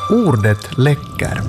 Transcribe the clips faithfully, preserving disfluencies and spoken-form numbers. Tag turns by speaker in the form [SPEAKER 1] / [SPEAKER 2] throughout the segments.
[SPEAKER 1] Ordet läcker.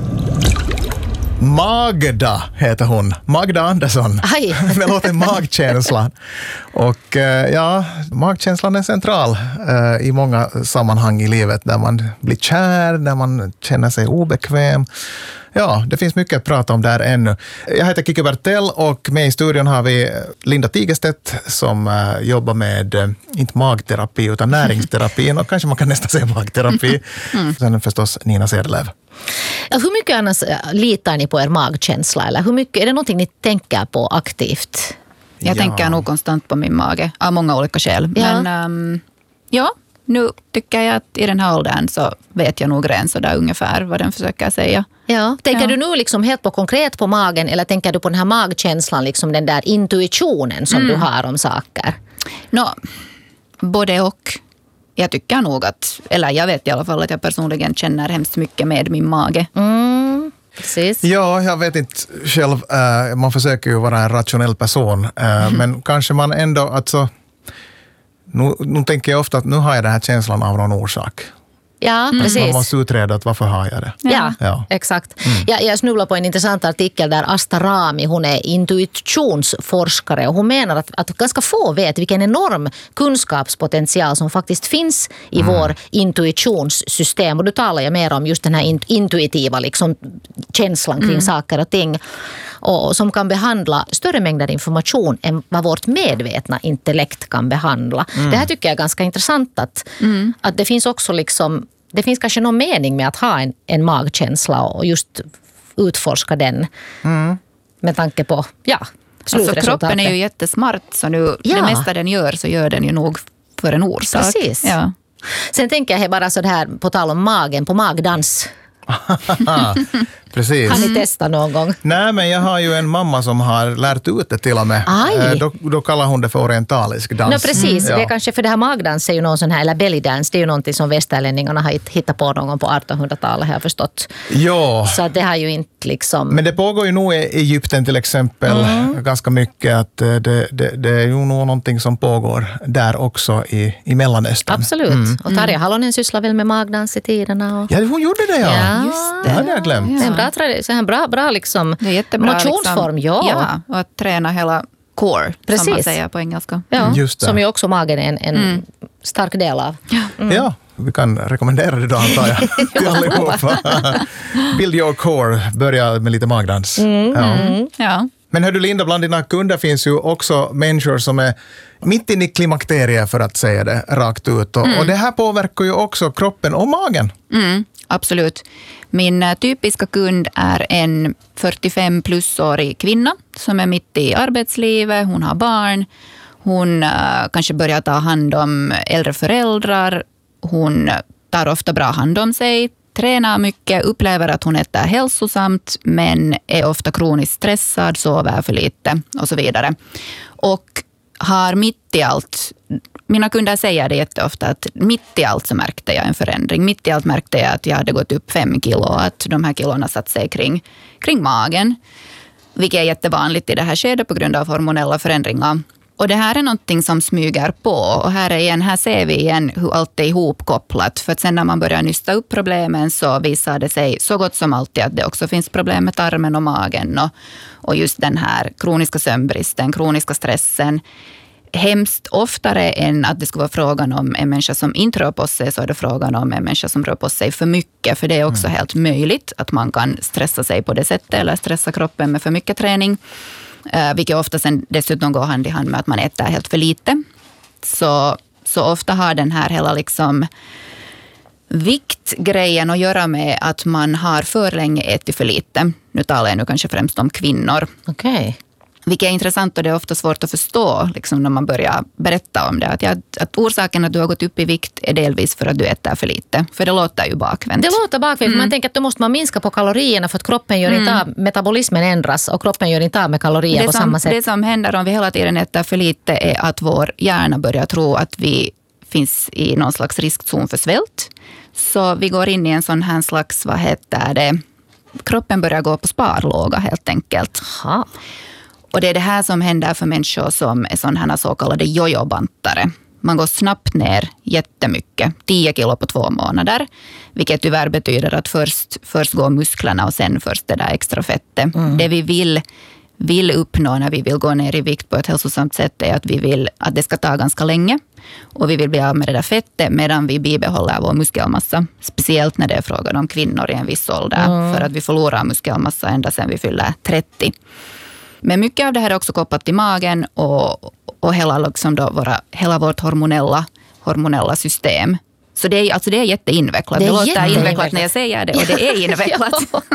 [SPEAKER 1] Magda heter hon. Magda Andersson.
[SPEAKER 2] Aj.
[SPEAKER 1] Med låten Magkänslan. Och ja, magkänslan är central eh, i många sammanhang i livet där man blir kär, där man känner sig obekväm. Ja, det finns mycket att prata om där ännu. Jag heter Kikki Bertell och med i studion har vi Linda Tigerstedt som uh, jobbar med, uh, inte magterapi utan näringsterapi och kanske man kan nästan säga magterapi. Mm. Sen förstås Nina Cederlöv.
[SPEAKER 2] Ja, hur mycket annars litar ni på er magkänsla? Eller hur mycket, är det någonting ni tänker på aktivt?
[SPEAKER 3] Jag ja. tänker nog konstant på min mage av många olika skäl.
[SPEAKER 2] Ja.
[SPEAKER 3] Men um, ja, nu tycker jag att i den här åldern så vet jag nog redan så där ungefär vad den försöker säga.
[SPEAKER 2] Ja. Tänker
[SPEAKER 3] Ja.
[SPEAKER 2] du nu liksom helt på konkret på magen eller tänker du på den här magkänslan, liksom den där intuitionen som mm. du har om saker?
[SPEAKER 3] Nå, både och. Jag tycker nog att, eller jag vet i alla fall att jag personligen känner hemskt mycket med min mage.
[SPEAKER 2] Mm. Precis.
[SPEAKER 1] Ja, jag vet inte själv. Uh, man försöker ju vara en rationell person. Uh, mm. Men kanske man ändå, alltså, nu, nu tänker jag ofta att nu har jag den här känslan av någon orsak.
[SPEAKER 2] Ja, mm. precis.
[SPEAKER 1] Man måste utreda att varför har jag det.
[SPEAKER 2] Ja,
[SPEAKER 1] ja.
[SPEAKER 2] exakt.
[SPEAKER 1] Mm.
[SPEAKER 2] Jag, jag snubblar på en intressant artikel där Asta Rami, hon är intuitionsforskare och hon menar att, att ganska få vet vilken enorm kunskapspotential som faktiskt finns i mm. vår intuitionssystem. Och du talar ju mer om just den här intuitiva liksom, känslan kring mm. saker och ting. Och som kan behandla större mängder information än vad vårt medvetna intellekt kan behandla. Mm. Det här tycker jag är ganska intressant att, mm. att det finns också liksom, det finns kanske någon mening med att ha en, en magkänsla och just utforska den mm. med tanke på, ja,
[SPEAKER 3] alltså kroppen är ju jättesmart så nu ja. det mesta den gör så gör den ju nog för en orsak.
[SPEAKER 2] Precis.
[SPEAKER 3] Ja.
[SPEAKER 2] Sen tänker jag bara så här på tal om magen, på magdans.
[SPEAKER 1] Precis.
[SPEAKER 2] Har ni testat någon gång?
[SPEAKER 1] Nej, men jag har ju en mamma som har lärt ut det till och med.
[SPEAKER 2] Aj.
[SPEAKER 1] Då, då kallar hon det för orientalisk dans.
[SPEAKER 2] No, precis,
[SPEAKER 1] Mm.
[SPEAKER 2] det är kanske för det här magdans är ju någon sån här, eller bellydance, det är ju någonting som västerlänningarna har hittat på någon gång på artonhundratalet har jag förstått.
[SPEAKER 1] Ja.
[SPEAKER 2] Så det har ju inte liksom...
[SPEAKER 1] Men det pågår ju nog i Egypten till exempel mm. ganska mycket att det, det, det är ju nog någonting som pågår där också i, i Mellanöstern.
[SPEAKER 2] Absolut. Mm. Och Tarja Halonen sysslar väl med magdans i tiderna. Och...
[SPEAKER 1] Ja, hon gjorde det ja.
[SPEAKER 2] Ja,
[SPEAKER 3] just
[SPEAKER 1] det hade jag glömt.
[SPEAKER 2] Ja. Det är en bra, så en bra, bra liksom,
[SPEAKER 3] det är jättebra,
[SPEAKER 2] motionsform.
[SPEAKER 3] Liksom,
[SPEAKER 2] ja.
[SPEAKER 3] ja, och att träna hela core,
[SPEAKER 2] precis.
[SPEAKER 3] som man säger på engelska.
[SPEAKER 2] Ja,
[SPEAKER 1] just det.
[SPEAKER 2] som ju också magen är en, en mm. stark del av.
[SPEAKER 3] Ja.
[SPEAKER 2] Mm.
[SPEAKER 1] Ja, vi kan rekommendera det då antar jag till allihopa. Build your core, börja med lite magdans.
[SPEAKER 2] Mm.
[SPEAKER 1] Ja.
[SPEAKER 3] Mm. Ja.
[SPEAKER 1] Men hör du Linda, bland dina kunder finns ju också människor som är mitt inne i klimakteriet för att säga det rakt ut. Och, mm. och det här påverkar ju också kroppen och magen.
[SPEAKER 3] Mm, absolut. Min typiska kund är en fyrtiofem plus-årig kvinna som är mitt i arbetslivet. Hon har barn. Hon uh, kanske börjar ta hand om äldre föräldrar. Hon tar ofta bra hand om sig. Tränar mycket, upplever att hon äter hälsosamt men är ofta kroniskt stressad, sover för lite och så vidare. Och har mitt i allt, mina kunder säger det jätteofta att mitt i allt så märkte jag en förändring. Mitt i allt märkte jag att jag hade gått upp fem kilo och att de här kilorna satt sig kring, kring magen. Vilket är jättevanligt i det här skedet på grund av hormonella förändringar. Och det här är någonting som smyger på och här, är igen, här ser vi igen hur allt är ihopkopplat. För att sen när man börjar nysta upp problemen så visar det sig så gott som alltid att det också finns problem med tarmen och magen. Och, och just den här kroniska sömnbristen, kroniska stressen. Hemskt oftare än att det skulle vara frågan om en människa som inte rör på sig så är det frågan om en människa som rör på sig för mycket. För det är också mm. helt möjligt att man kan stressa sig på det sättet eller stressa kroppen med för mycket träning. Uh, vilket ofta sen dessutom går hand i hand med att man äter helt för lite. Så, så ofta har den här hela liksom viktgrejen att göra med att man har för länge ätit för lite. Nu talar jag nu kanske främst om kvinnor.
[SPEAKER 2] Okej. Okay.
[SPEAKER 3] Vilket är intressant och det är ofta svårt att förstå liksom, när man börjar berätta om det. Att, jag, att orsaken att du har gått upp i vikt är delvis för att du äter för lite. För det låter ju bakvänt.
[SPEAKER 2] Det låter bakvänt. Mm. Man tänker att då måste man minska på kalorierna för att kroppen gör mm. inte av, metabolismen ändras och kroppen gör inte av med kalorier
[SPEAKER 3] det
[SPEAKER 2] på
[SPEAKER 3] som,
[SPEAKER 2] samma sätt.
[SPEAKER 3] Det som händer om vi hela tiden äter för lite är att vår hjärna börjar tro att vi finns i någon slags riskzon för svält. Så vi går in i en sån här slags, vad heter det, kroppen börjar gå på sparlåga helt enkelt.
[SPEAKER 2] Aha.
[SPEAKER 3] Och det är det här som händer för människor som är sådana här så kallade jojobantare. man går snabbt ner jättemycket, tio kilo på två månader, vilket tyvärr betyder att först, först går musklerna och sen först det där extra fettet. Mm. Det vi vill, vill uppnå när vi vill gå ner i vikt på ett hälsosamt sätt är att vi vill att det ska ta ganska länge och vi vill bli av med det där fettet medan vi bibehåller vår muskelmassa, speciellt när det är frågan om kvinnor i en viss ålder, mm. för att vi förlorar muskelmassa ända sedan vi fyller trettio. Men mycket av det här är också kopplat till magen och, och hela, liksom då våra, hela vårt hormonella, hormonella system. Så det är, alltså det är jätteinvecklat. Det, är det låter jätteinvecklat. invecklat när jag säger det och det är invecklat.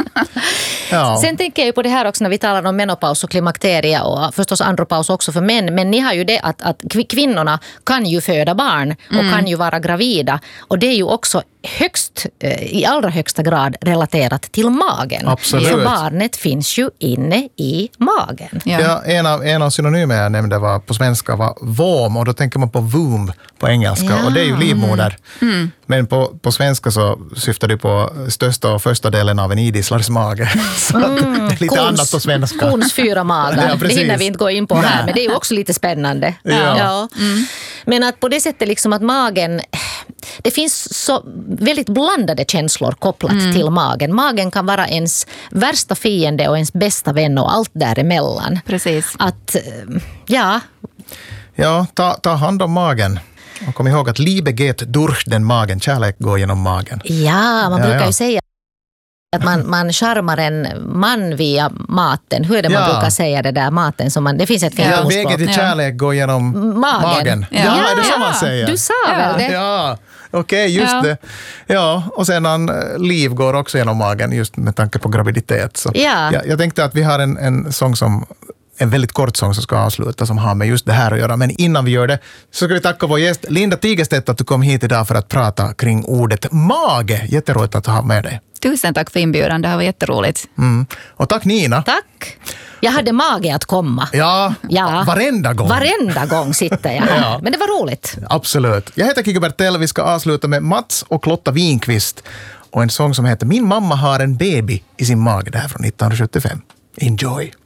[SPEAKER 2] Ja. Sen tänker jag ju på det här också när vi talar om menopaus och klimakteria och förstås andropaus också för män. Men ni har ju det att, att kvinnorna kan ju föda barn och mm. kan ju vara gravida. Och det är ju också högst, i allra högsta grad relaterat till magen.
[SPEAKER 1] Absolut.
[SPEAKER 2] För barnet finns ju inne i magen.
[SPEAKER 1] Ja. Ja, en, av, en av synonymer jag nämnde var på svenska var våm och då tänker man på womb på engelska ja. och det är ju livmoder. Mm. Men på, på svenska så syftar det på största och första delen av en idisslars mage. Så mm. det är lite Kons, annat på svenska.
[SPEAKER 2] Kons fyra magar. Ja, det hinner vi inte gå in på här, men det är ju också lite spännande.
[SPEAKER 1] Ja.
[SPEAKER 2] Ja. Mm. Men att på det sättet liksom att magen, det finns så väldigt blandade känslor kopplat mm. till magen. Magen kan vara ens värsta fiende och ens bästa vän och allt däremellan.
[SPEAKER 3] Precis.
[SPEAKER 2] Att, ja.
[SPEAKER 1] Ja, ta, ta hand om magen. Och kom ihåg att Liebe geht durch den magen, kärlek går genom magen.
[SPEAKER 2] Ja, man
[SPEAKER 1] ja,
[SPEAKER 2] brukar
[SPEAKER 1] ja.
[SPEAKER 2] ju säga att man, man charmar en man via maten. Hur är det man ja. brukar säga det där maten? Som man, det finns ett fint
[SPEAKER 1] ja,
[SPEAKER 2] ordspråk.
[SPEAKER 1] Vägen till kärlek går genom magen. magen.
[SPEAKER 2] Ja,
[SPEAKER 1] ja,
[SPEAKER 2] ja,
[SPEAKER 1] är det så man säger?
[SPEAKER 2] Du sa ja. väl det?
[SPEAKER 1] Ja, okej, okay, just
[SPEAKER 2] ja.
[SPEAKER 1] det. Ja, och sedan liv går också genom magen just med tanke på graviditet. Så
[SPEAKER 2] ja.
[SPEAKER 1] jag, jag tänkte att vi har en, en sång som en väldigt kort sång som ska avsluta som har med just det här att göra. Men innan vi gör det så ska vi tacka vår gäst Linda Tigerstedt att du kom hit idag för att prata kring ordet mage. Jätteroligt att ha med dig.
[SPEAKER 3] Tusen tack för inbjudan, det här var jätteroligt.
[SPEAKER 1] Mm. Och tack Nina.
[SPEAKER 2] Tack. Jag hade mage att komma.
[SPEAKER 1] Ja, ja. varenda gång.
[SPEAKER 2] Varenda gång sitter jag här. Ja. Men det var roligt.
[SPEAKER 1] Absolut. Jag heter Kikki Bertell. Vi ska avsluta med Mats och Lotta Winqvist och en sång som heter Min mamma har en baby i sin mage. Det här från nittonhundrasjuttiofem. Enjoy!